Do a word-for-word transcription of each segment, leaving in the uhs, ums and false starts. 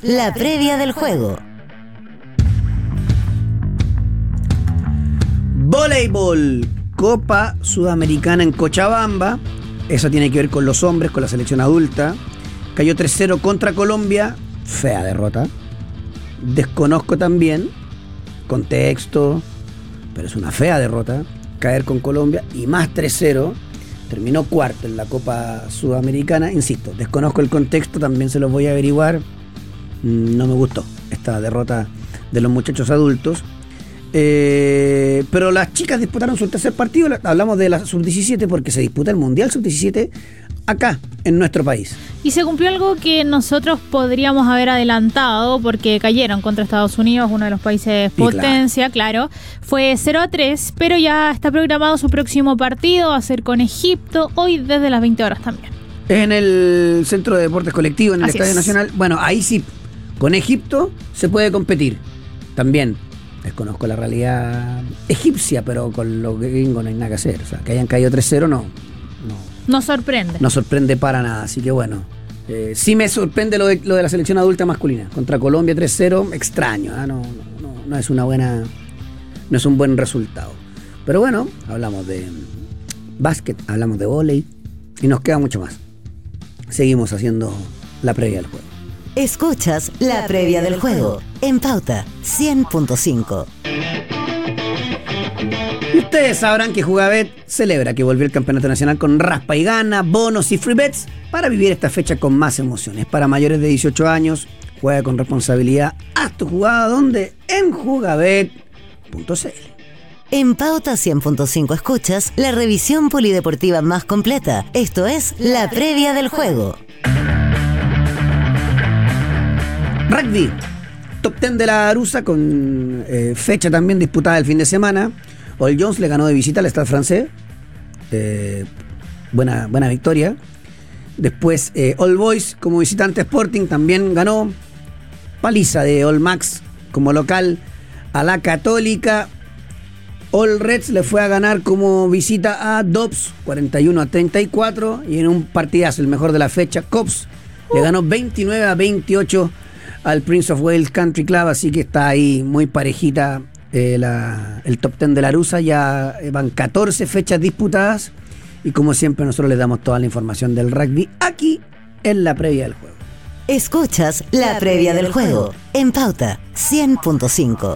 la previa del juego. Voleibol, Copa Sudamericana en Cochabamba. Eso tiene que ver con los hombres, con la selección adulta. Cayó tres cero contra Colombia. Fea derrota. Desconozco también contexto, pero es una fea derrota. Caer con Colombia y más tres cero. Terminó cuarto en la Copa Sudamericana. Insisto, desconozco el contexto, también se los voy a averiguar. No me gustó esta derrota de los muchachos adultos. Eh, pero las chicas disputaron su tercer partido. Hablamos de la sub diecisiete porque se disputa el Mundial sub diecisiete acá, en nuestro país. Y se cumplió algo que nosotros podríamos haber adelantado porque cayeron contra Estados Unidos, uno de los países Y potencia, claro. claro. Fue cero a tres, pero ya está programado su próximo partido, va a ser con Egipto, hoy desde las veinte horas también. En el Centro de Deportes Colectivos, en el Así Estadio es. Nacional. Bueno, ahí sí, con Egipto se puede competir. También desconozco la realidad egipcia, pero con los gringos no hay nada que hacer. O sea, que hayan caído tres cero no, no. Nos sorprende. No sorprende para nada, así que bueno. Eh, sí me sorprende lo de, lo de la selección adulta masculina. Contra Colombia tres cero, extraño, ¿eh? no, no, no, no es una buena. No es un buen resultado. Pero bueno, hablamos de básquet, hablamos de vóley y nos queda mucho más. Seguimos haciendo la previa del juego. Escuchas la previa del juego en Pauta cien punto cinco. Y ustedes sabrán que Jugabet celebra que volvió el campeonato nacional con raspa y gana, bonos y free bets para vivir esta fecha con más emociones. Para mayores de dieciocho años, juega con responsabilidad. Haz tu jugada donde en jugabet punto c l. En Pauta cien punto cinco escuchas la revisión polideportiva más completa. Esto es la previa del juego. Rugby, top diez de la Arusa con eh, fecha también disputada el fin de semana. All Jones le ganó de visita al Stade Francés. Eh, buena, buena victoria. Después eh, All Boys como visitante Sporting también ganó. Paliza de All Max como local a la Católica. All Reds le fue a ganar como visita a Dobbs cuarenta y uno a treinta y cuatro. Y en un partidazo, el mejor de la fecha, Cops uh. le ganó veintinueve a veintiocho al Prince of Wales Country Club. Así que está ahí muy parejita eh, la, el top diez de la Arusa. Ya van catorce fechas disputadas. Y como siempre nosotros les damos toda la información del rugby aquí en la previa del juego. Escuchas la previa del juego en Pauta cien punto cinco.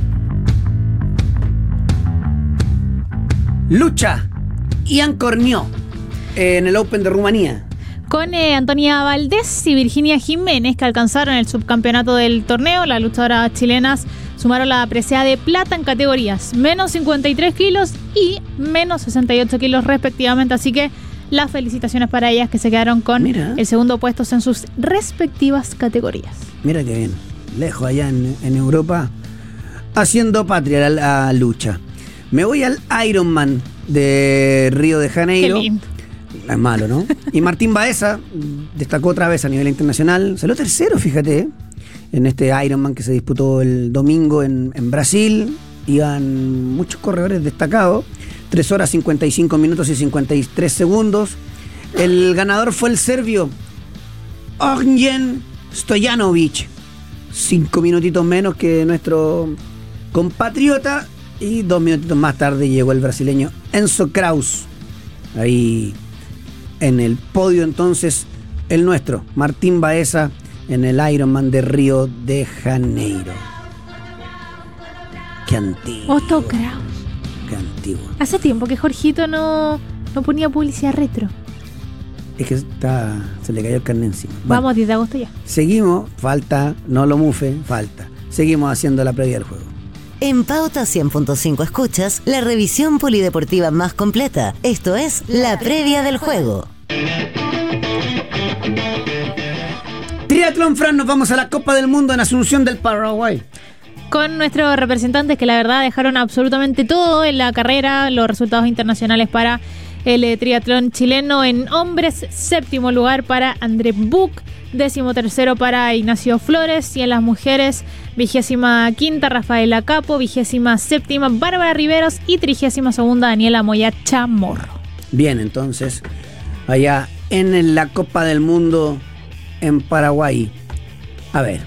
Lucha Ian Cornió en el Open de Rumanía. Con eh, Antonia Valdés y Virginia Jiménez, que alcanzaron el subcampeonato del torneo. Las luchadoras chilenas sumaron la presea de plata en categorías menos cincuenta y tres kilos y menos sesenta y ocho kilos respectivamente. Así que las felicitaciones para ellas, que se quedaron con Mira. el segundo puesto en sus respectivas categorías. Mira qué bien, lejos allá en, en Europa, haciendo patria la, la lucha. Me voy al Ironman de Río de Janeiro. Qué lindo. Es malo, ¿no? Y Martín Baeza destacó otra vez a nivel internacional. Salió tercero, fíjate, ¿eh? en este Ironman que se disputó el domingo en, en Brasil. Iban muchos corredores destacados. tres horas cincuenta y cinco minutos y cincuenta y tres segundos. El ganador fue el serbio Ognjen Stojanovic. Cinco minutitos menos que nuestro compatriota. Y dos minutitos más tarde llegó el brasileño Enzo Kraus. Ahí en el podio entonces el nuestro, Martín Baeza, en el Ironman de Río de Janeiro. Qué antiguo. Otto Kraus. Qué antiguo. Hace tiempo que Jorgito no, no ponía publicidad retro. Es que está, se le cayó el carnet encima. Bueno, vamos, diez de agosto ya. Seguimos, falta, no lo mufe, falta. Seguimos haciendo la previa del juego. En Pauta cien punto cinco escuchas la revisión polideportiva más completa. Esto es la previa del juego. Triatlón, Fran, nos vamos a la Copa del Mundo en Asunción del Paraguay. Con nuestros representantes que la verdad dejaron absolutamente todo en la carrera, los resultados internacionales para el eh, triatlón chileno. En hombres, séptimo lugar para André Buch, décimo tercero para Ignacio Flores, y en las mujeres, vigésima quinta Rafaela Capo, vigésima séptima Bárbara Riveros y trigésima segunda Daniela Moya Chamorro. Bien, entonces, allá en la Copa del Mundo en Paraguay. A ver,